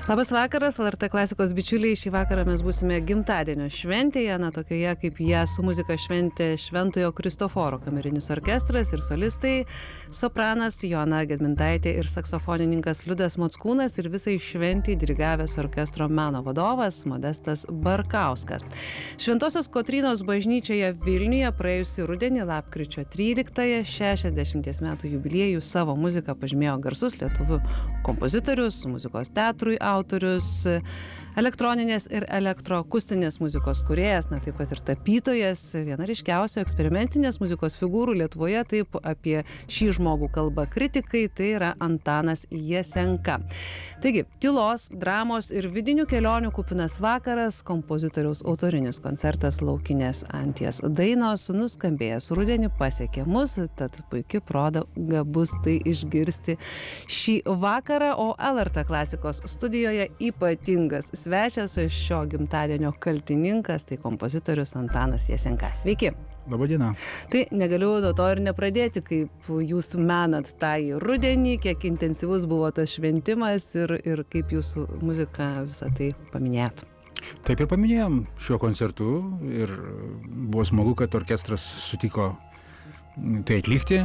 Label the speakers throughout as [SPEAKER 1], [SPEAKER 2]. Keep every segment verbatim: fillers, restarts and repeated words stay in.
[SPEAKER 1] Labas vakaras, L R T klasikos bičiuliai. Šį vakarą mes būsime gimtadienio šventėje, na tokioje kaip ją su muzika šventė Šventojo Kristoforo kamerinis orkestras ir solistai, sopranas Joana Gedmintaitė ir saksofonininkas Liudas Mockūnas ir visai šventį dirigavęs orkestro meno vadovas Modestas Barkauskas. Šventosios Kotrynos bažnyčioje Vilniuje praėjusį rudenį lapkričio tryliktąją šešiasdešimties metų jubiliejų savo muziką pažymėjo garsus lietuvių kompozitorius, muzikos teatrui autorius, elektroninės ir elektroakustinės muzikos kūrėjas, na taip pat ir tapytojas, viena ryškiausių eksperimentinės muzikos figūrų Lietuvoje, taip apie šį žmogų kalba kritikai, tai yra Antanas Jesenka. Taigi, tylos, dramos ir vidinių kelionių kupinas vakaras, kompozitoriaus autorinis koncertas Laukinės anties dainos, nuskambėjęs rudenį pasiekė mus, tad puikia proga bus tai išgirsti šį vakarą, o L R T klasikos studijoje ypatingas svečias šio gimtadienio kaltininkas, tai kompozitorius Antanas Jesenka. Sveiki.
[SPEAKER 2] Labadiena.
[SPEAKER 1] Tai negaliu nuo to ir nepradėti, kaip jūs menat tą į rudenį, kiek intensyvus buvo tas šventimas ir, ir kaip jūsų muzika visą tai paminėtų.
[SPEAKER 2] Taip ir paminėjom šiuo koncertu ir buvo smagu, kad orkestras sutiko tai atlikti,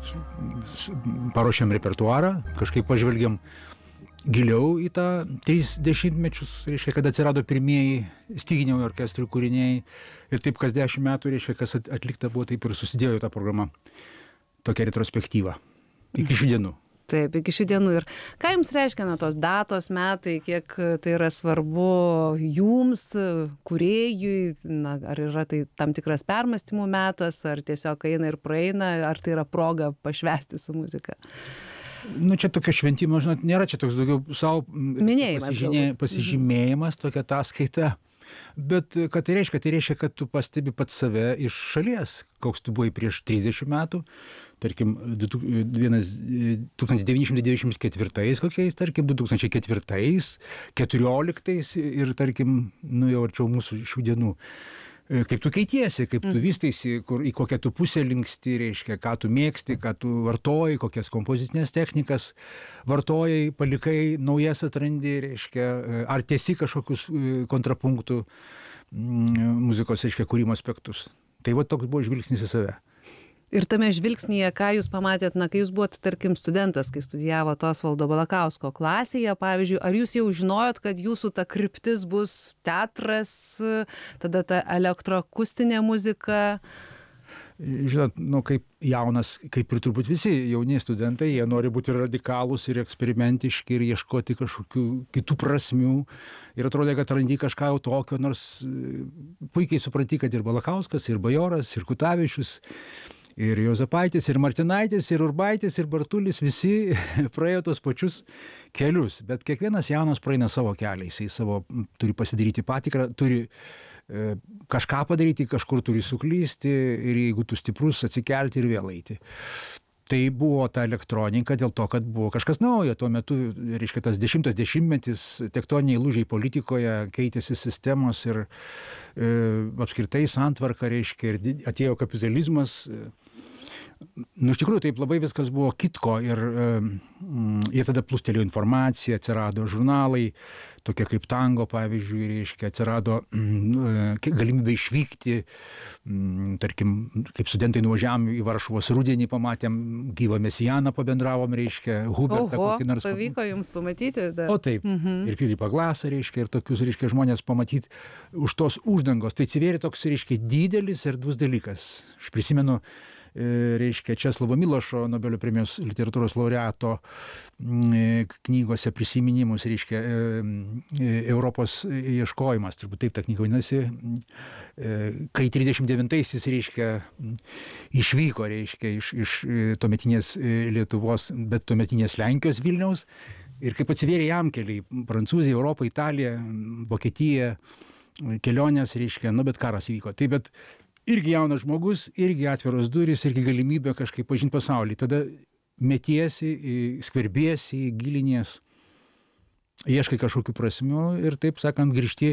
[SPEAKER 2] paruošėm repertuarą, kažkaip pažvelgiam giliau į tą tris dešimtmečius, reiškia, kad atsirado pirmieji styginių orkestrų kūriniai ir taip kas dešimt metų, reiškia, kas atlikta buvo, taip ir susidėjo tą programą, tokia retrospektyva iki šių dienų.
[SPEAKER 1] Taip, iki šių dienų. Ir ką jums reiškia na, tos datos metai, kiek tai yra svarbu jums, kūrėjui, na, ar yra tai tam tikras permąstymų metas, ar tiesiog eina ir praeina, ar tai yra proga pašvęsti su muzika?
[SPEAKER 2] Nu, čia tokia šventimo, žinot, nėra čia toks daugiau savo pasižymė, pasižymėjimas, tokia ataskaita. Bet ką tai reiškia? Tai reiškia, kad tu pastebi pats save iš šalies, koks tu buvai prieš trisdešimt metų, tarkim, tūkstantis devyni šimtai devyniasdešimt ketvirtais kokiais, tarkim, du tūkstančiai ketvirtais, keturioliktais ir, tarkim, nu jau arčiau mūsų šių dienų. Kaip tu keitiesi, kaip tu vystaisi, kur, į kokią tu pusę linksti, reiškia, ką tu mėgsti, ką tu vartoji, kokias kompozicinės technikas vartojai, palikai, naujas atrandi, reiškia, ar tiesi kažkokius kontrapunktų muzikos, reiškia, kūrimo aspektus. Tai va toks buvo žvilgsnis į save.
[SPEAKER 1] Ir tame žvilgsnyje, ką jūs pamatėt, na, kai jūs buvote, tarkim, studentas, kai studijavot Osvaldo Balakausko klasėje, pavyzdžiui, ar jūs jau žinojot, kad jūsų ta kryptis bus teatras, tada ta elektroakustinė muzika?
[SPEAKER 2] Žinot, nu, kaip jaunas, kaip ir turbūt visi jauni studentai, jie nori būti radikalūs ir eksperimentiški ir ieškoti kažkokių kitų prasmių. Ir atrodė, kad randi kažką jau tokio, nors puikiai supranti, kad ir Balakauskas, ir Bajoras, ir Kutavičius, ir Juozapaitis, ir Martinaitis, ir Urbaitis, ir Bartulis, visi praėjo tos pačius kelius. Bet kiekvienas jaunas praeina savo kelią, jisai savo turi pasidaryti patikrą, turi e, kažką padaryti, kažkur turi suklysti ir jeigu tu stiprus, atsikelti ir vėl eiti. Tai buvo ta elektronika dėl to, kad buvo kažkas naujo. Tuo metu, reiškia, tas dešimtas dešimtmetis, tektoniniai lūžiai politikoje, keitėsi sistemos ir e, apskritai santvarka, reiškia, ir atėjo kapitalizmas. Nu, iš tikrųjų, taip labai viskas buvo kitko ir, ir tada plūstelėjo informacija, atsirado žurnalai, tokie kaip Tango, pavyzdžiui, reiškia, atsirado galimybė išvykti, tarkim, kaip studentai nuvažiavom į Varšuvos rudenį, pamatėm gyvą Mesianą, pabendravom, reiškia, Hubertą.
[SPEAKER 1] Oho, nors... pavyko jums pamatyti? Dar.
[SPEAKER 2] O taip, mhm. Ir Filipą Glasą, reiškia, ir tokius, reiškia, žmonės pamatyti už tos uždangos. Tai atsivėrė toks, reiškia, didelis erdvus dalykas. Aš prisimenu, reiškia, Česlovo Milošo Nobelio premijos literatūros laureato knygose prisiminimus, reiškia, Europos ieškojimas, turbūt taip ta knyga vadinasi, kai trisdešimt devintaisiais, reiškia, išvyko, reiškia, iš, iš tuometinės Lietuvos, bet tuometinės Lenkijos Vilniaus, ir kaip atsivėrė jam keliai, Prancūzija, Europa, Italija, Vokietija, kelionės, reiškia, nu, bet karas įvyko. Tai bet irgi jaunas žmogus, irgi atviros durys, irgi galimybė kažkaip pažinti pasaulį. Tada metiesi, skverbiesi, gilinies, ieškai kažkokių prasmių ir, taip sakant, grįžti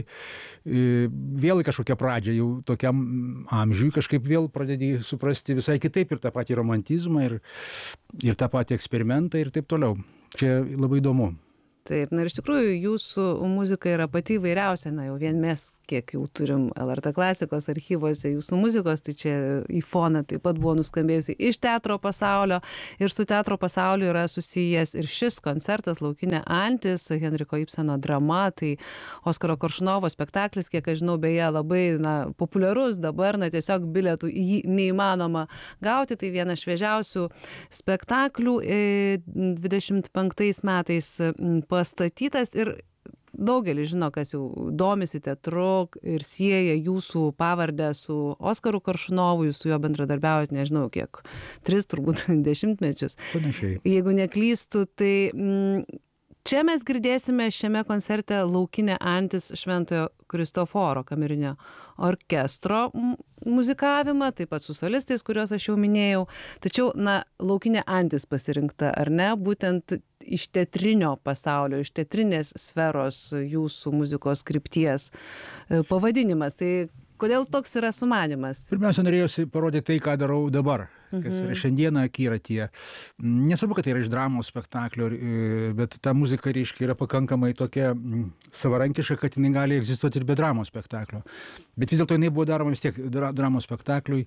[SPEAKER 2] vėl į kažkokią pradžią, jau tokiam amžiui kažkaip vėl pradedi suprasti visai kitaip ir tą patį romantizmą, ir, ir tą patį eksperimentą ir taip toliau. Čia labai įdomu.
[SPEAKER 1] Taip, na ir iš tikrųjų jūsų muzika yra pati įvairiausia, na jau vien mes, kiek jau turim L R T klasikos archyvuose jūsų muzikos, tai čia į foną taip pat buvo nuskambėjusi iš teatro pasaulio ir su teatro pasauliu yra susijęs ir šis koncertas Laukinė antis, Henriko Ibseno drama, tai Oskaro Koršunovo spektaklis, kiek aš žinau, beje, labai na, populiarus dabar, na tiesiog bilietų į jį neįmanoma gauti, tai vienas šviežiausių spektaklių dvidešimt penktais metais pastatytas ir daugelis žino, kas jau domisi teatru ir sieja jūsų pavardę su Oskaru Koršunovu, jūs su juo bendradarbiaujat, nežinau kiek, tris turbūt dešimtmečius.
[SPEAKER 2] Panašiai.
[SPEAKER 1] Jeigu neklystu, tai m, čia mes girdėsime šiame koncerte Laukinė antis Šventojo Kristoforo kamerinio orkestro muzikavimą, taip pat su solistais, kuriuos aš jau minėjau. Tačiau, na, Laukinė antis pasirinkta, ar ne, būtent iš teatrinio pasaulio, iš teatrinės sferos jūsų muzikos krypties pavadinimas. Tai kodėl toks yra sumanymas?
[SPEAKER 2] Pirmiausia, norėjusi parodyti tai, ką darau dabar, kas yra šiandieną akiratyje. Nesvarbu, kad tai yra iš dramos spektaklio, bet ta muzika, reiškia, yra pakankamai tokia savarankiška, kad jinai gali egzistuoti ir be dramos spektaklio. Bet vis dėlto jinai buvo daroma vis tiek dra dramos spektakliui.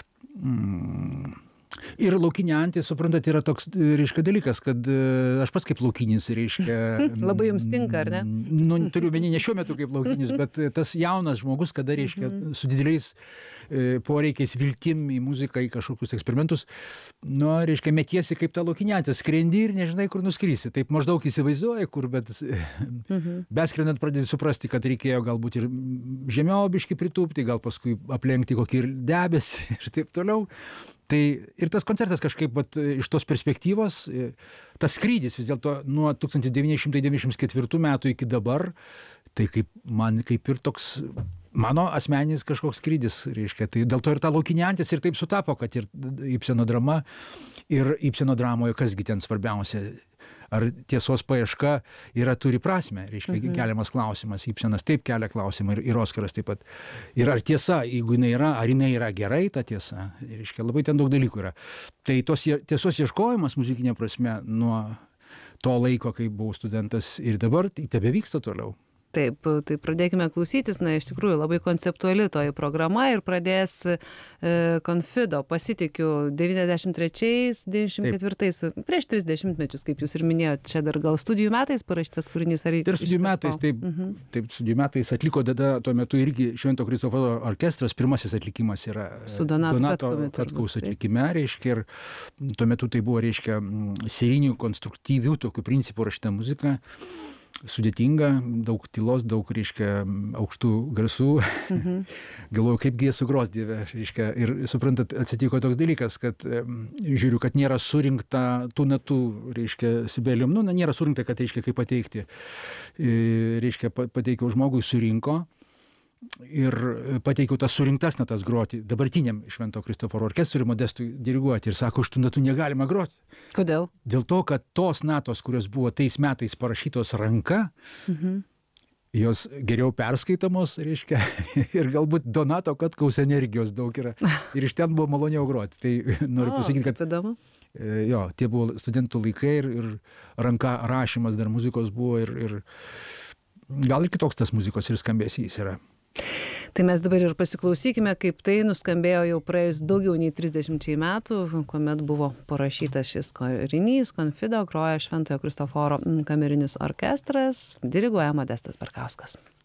[SPEAKER 2] Mm. Ir Laukinė antis, suprantat, yra toks, reiškia, dalykas, kad aš pats kaip laukinis, reiškia...
[SPEAKER 1] Labai jums tinka, ar ne?
[SPEAKER 2] Nu, turiu meni, ne šiuo metu kaip laukinis, bet tas jaunas žmogus, kada, reiškia, su dideliais poreikiais, viltim į muziką, į kažkokius eksperimentus, nu, reiškia, metiesi kaip ta Laukinė antis, skrendi ir nežinai, kur nuskrisi. Taip maždaug įsivaizduoji, kur, bet beskrendant pradėti suprasti, kad reikėjo galbūt ir žemiau biškį pritūpti, gal paskui aplenkti kokį ir debesį ir taip toliau. Tai ir tas koncertas kažkaip vat, iš tos perspektyvos, tas skrydis vis dėlto nuo tūkstantis devyni šimtai devyniasdešimt ketvirtų metų iki dabar, tai kaip man kaip ir toks mano asmeninis kažkoks skrydis, reiškia. Tai dėl to ir ta Laukinė antis ir taip sutapo, kad ir Ibseno drama, ir Ibseno dramoje, kasgi ten svarbiausia, ar tiesos paieška yra turi prasmę, reiškia, mhm. keliamas klausimas, Ibsenas taip kelia klausimą ir, ir Oskaras taip pat. Ir ar tiesa, jeigu jinai yra, ar jinai yra gerai ta tiesa, reiškia, labai ten daug dalykų yra. Tai tos tiesos ieškojimas muzikinė prasme nuo to laiko, kai buvau studentas ir dabar, tai tebevyksta toliau.
[SPEAKER 1] Taip, tai pradėkime klausytis, na, iš tikrųjų labai konceptuali toji programa ir pradės e, Confido, pasitikiu, devyniasdešimt trečiais, devyniasdešimt ketvirtais, prieš tris dešimtmečius, kaip jūs ir minėjote, čia dar gal studijų metais parašytas kūrinys. Ar
[SPEAKER 2] ir studijų metais, taip, mhm. taip, studijų metais atliko tada tuo metu irgi Švento Kristoforo orkestras, pirmasis atlikimas yra
[SPEAKER 1] su Donato,
[SPEAKER 2] Donato Katkaus atlikime, reiškia, ir tuo metu tai buvo, reiškia, serinių, konstruktyvių, tokių principų rašyta muzika. Sudėtinga, daug tylos, daug, reiškia, aukštų garsų. Mhm. Galvoju, kaipgi jie sugros Dieve, reiškia. Ir suprantat, atsitiko toks dalykas, kad žiūriu, kad nėra surinkta tų natų, reiškia, Sibelium. Nu, nėra surinkta, kad, reiškia, kaip pateikti. Reiškia, pateikiau žmogui, surinko. Ir pateikiau tas surinktas natas groti dabartiniam Švento Kristoforo orkestrui, Modestui diriguoti. Ir sako, iš tų natų negalima groti.
[SPEAKER 1] Kodėl?
[SPEAKER 2] Dėl to, kad tos natos, kurios buvo tais metais parašytos ranka, mhm. jos geriau perskaitamos, reiškia, ir galbūt Donato Katkaus energijos daug yra. Ir iš ten buvo maloniau groti. Tai noriu o, pasakyti, kad...
[SPEAKER 1] Įdomu.
[SPEAKER 2] Jo, tie buvo studentų laikai ir, ir ranka rašymas dar muzikos buvo ir, ir gal ir kitoks tas muzikos ir skambesys yra.
[SPEAKER 1] Tai mes dabar ir pasiklausykime, kaip tai nuskambėjo jau praėjus daugiau nei trisdešimčiai metų, kuomet buvo parašytas šis kūrinys. Confido groja Šventojo Kristoforo kamerinis orkestras, diriguoja Modestas Barkauskas.